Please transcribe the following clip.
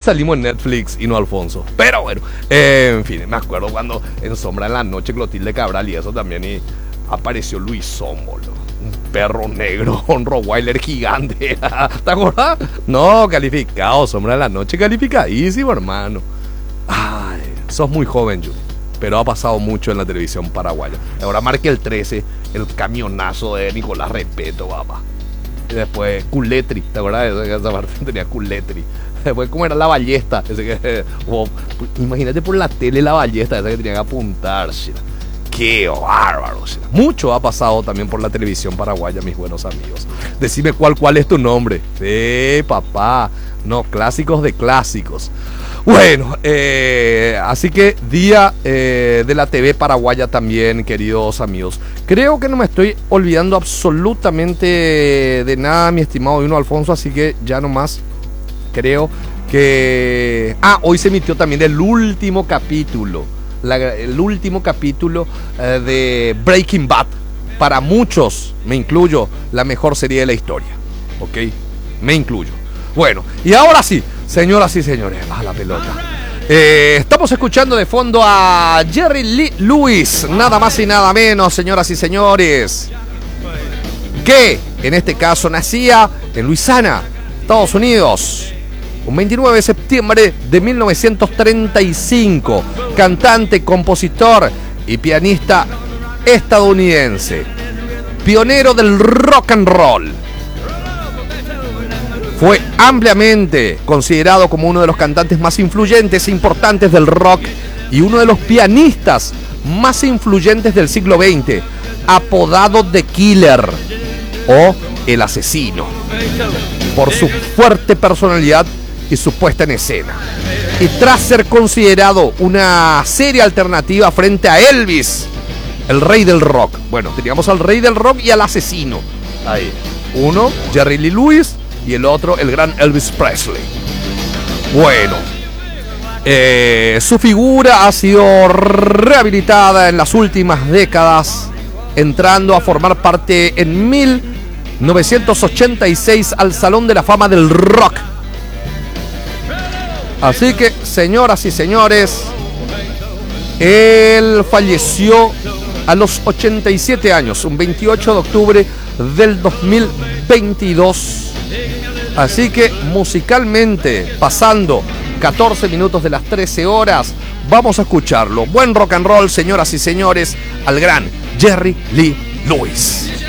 salimos en Netflix y no Alfonso. Pero bueno, en fin, me acuerdo cuando en Sombra en la Noche, Clotilde Cabral y eso también, y apareció Luisón, boludo. Un perro negro, un Rottweiler gigante. ¿Te acuerdas? No, calificado, Sombra en la Noche, calificadísimo, hermano. Ay, sos muy joven, Yuri, pero ha pasado mucho en la televisión paraguaya. Ahora marque el 13, el camionazo de Nicolás Repeto, papá. Y después Culetri, ¿te acuerdas de esa parte? Tenía Culetri. Después, ¿cómo era la ballesta? Ese que, imagínate por la tele la ballesta esa que tenía que apuntar. ¡Qué bárbaro! Mucho ha pasado también por la televisión paraguaya, mis buenos amigos. Decime cuál es tu nombre. Sí, papá. No, clásicos de clásicos. Bueno, así que día de la TV paraguaya también, queridos amigos. Creo que no me estoy olvidando absolutamente de nada, mi estimado Dino Alfonso, así que ya nomás creo que... hoy se emitió también el último capítulo, de Breaking Bad. Para muchos, me incluyo, la mejor serie de la historia. ¿Ok? Me incluyo. Bueno, y ahora sí, señoras y señores, a la pelota. Estamos escuchando de fondo a Jerry Lee Lewis, nada más y nada menos, señoras y señores, que en este caso nacía en Luisiana, Estados Unidos, un 29 de septiembre de 1935, cantante, compositor y pianista estadounidense, pionero del rock and roll. Fue ampliamente considerado como uno de los cantantes más influyentes e importantes del rock y uno de los pianistas más influyentes del siglo XX, apodado The Killer o El Asesino, por su fuerte personalidad y su puesta en escena. Y tras ser considerado una seria alternativa frente a Elvis, el rey del rock. Bueno, teníamos al rey del rock y al asesino. Ahí. Uno, Jerry Lee Lewis, y el otro, el gran Elvis Presley. Bueno, su figura ha sido rehabilitada en las últimas décadas, entrando a formar parte en 1986 al Salón de la Fama del Rock. Así que, señoras y señores, él falleció a los 87 años, un 28 de octubre del 2022. Así que musicalmente, pasando 14 minutos de las 13 horas, vamos a escucharlo. Buen rock and roll, señoras y señores, al gran Jerry Lee Lewis.